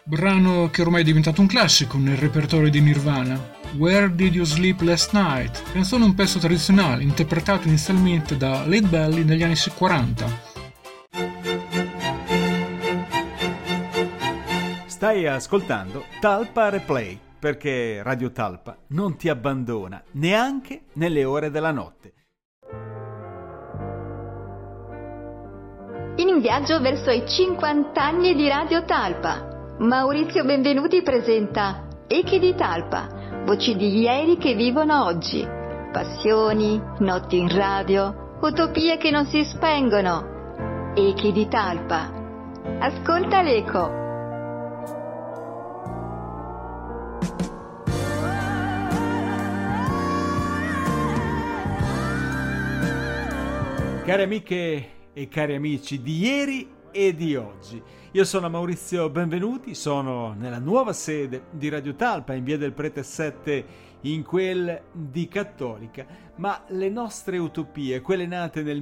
brano che ormai è diventato un classico nel repertorio di Nirvana. Where Did You Sleep Last Night? Canzone un pezzo tradizionale, interpretato inizialmente da Lead Belly negli anni 40. Stai ascoltando Talpa Replay, perché Radio Talpa non ti abbandona neanche nelle ore della notte. In viaggio verso i 50 anni di Radio Talpa, Maurizio Benvenuti presenta Echi di Talpa, voci di ieri che vivono oggi, passioni, notti in radio, utopie che non si spengono. Echi di Talpa. Ascolta l'eco. Cari amiche e cari amici di ieri e di oggi, io sono Maurizio Benvenuti, sono nella nuova sede di Radio Talpa in via del Prete 7, in quel di Cattolica, ma le nostre utopie, quelle nate nel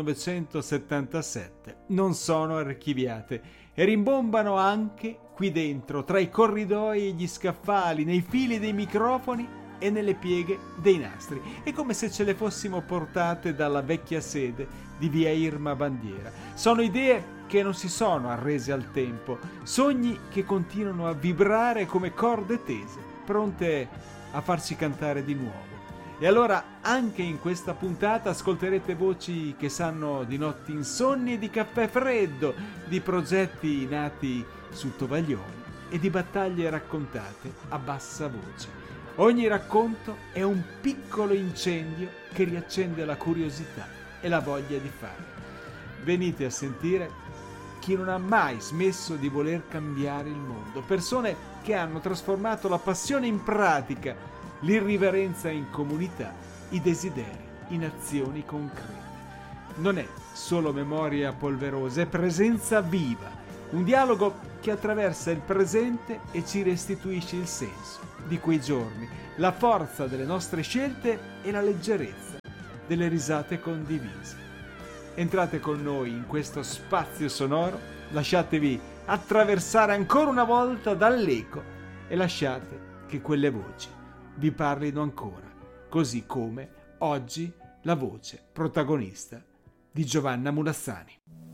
1977, non sono archiviate e rimbombano anche qui dentro, tra i corridoi e gli scaffali, nei fili dei microfoni e nelle pieghe dei nastri. È come se ce le fossimo portate dalla vecchia sede di via Irma Bandiera. Sono idee che non si sono arrese al tempo, sogni che continuano a vibrare come corde tese, pronte a farci cantare di nuovo. E allora anche in questa puntata ascolterete voci che sanno di notti insonni e di caffè freddo, di progetti nati su tovaglioli e di battaglie raccontate a bassa voce. Ogni racconto è un piccolo incendio che riaccende la curiosità e la voglia di fare. Venite a sentire chi non ha mai smesso di voler cambiare il mondo, persone che hanno trasformato la passione in pratica, l'irriverenza in comunità, i desideri in azioni concrete. Non è solo memoria polverosa, è presenza viva, un dialogo che attraversa il presente e ci restituisce il senso di quei giorni, la forza delle nostre scelte e la leggerezza delle risate condivise. Entrate con noi in questo spazio sonoro, lasciatevi attraversare ancora una volta dall'eco e lasciate che quelle voci vi parlino ancora, così come oggi la voce protagonista di Giovanna Mulassani.